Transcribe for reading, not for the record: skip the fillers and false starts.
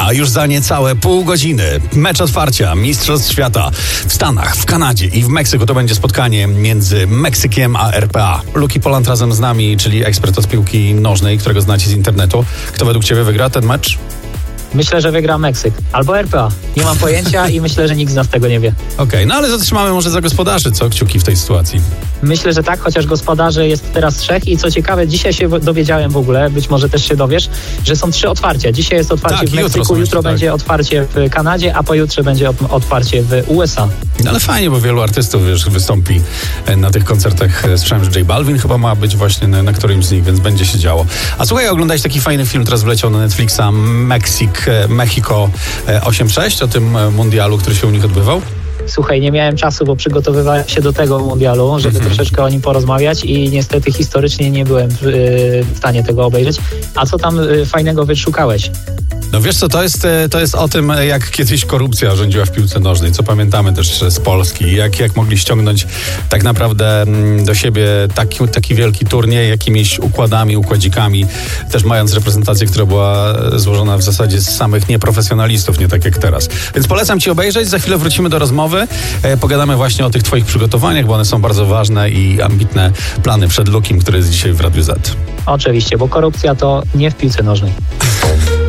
a już za niecałe pół godziny mecz otwarcia Mistrzostw Świata w Stanach, w Kanadzie i w Meksyku. To będzie spotkanie między Meksykiem a RPA. Luki Poland razem z nami, czyli ekspert od piłki nożnej, którego znacie z internetu. Kto według Ciebie wygra ten mecz? Myślę, że wygra Meksyk albo RPA. Nie mam pojęcia i myślę, że nikt z nas tego nie wie. Okej, no ale zatrzymamy może za gospodarzy, co? Kciuki w tej sytuacji. Myślę, że tak, chociaż gospodarzy jest teraz 3 i co ciekawe, dzisiaj się dowiedziałem w ogóle, być może też się dowiesz, że są 3 otwarcia. Dzisiaj jest otwarcie w Meksyku, jutro będzie otwarcie w Kanadzie, a pojutrze będzie otwarcie w USA. No ale fajnie, bo wielu artystów, wystąpi na tych koncertach. Słyszałem, że J Balvin chyba ma być właśnie na którymś z nich, więc będzie się działo. A słuchaj, oglądałeś taki fajny film, teraz wleciał na Netflixa, Mexico 8-6, o tym mundialu, który się u nich odbywał? Słuchaj, nie miałem czasu, bo przygotowywałem się do tego mundialu, żeby troszeczkę o nim porozmawiać i niestety historycznie nie byłem w stanie tego obejrzeć. A co tam fajnego wyszukałeś? No wiesz co, to jest o tym, jak kiedyś korupcja rządziła w piłce nożnej, co pamiętamy też z Polski, jak mogli ściągnąć tak naprawdę do siebie taki wielki turniej, jakimiś układzikami, też mając reprezentację, która była złożona w zasadzie z samych nieprofesjonalistów, nie tak jak teraz. Więc polecam Ci obejrzeć, za chwilę wrócimy do rozmowy, pogadamy właśnie o tych Twoich przygotowaniach, bo one są bardzo ważne i ambitne plany przed Lukim, który jest dzisiaj w Radiu Z. Oczywiście, bo korupcja to nie w piłce nożnej.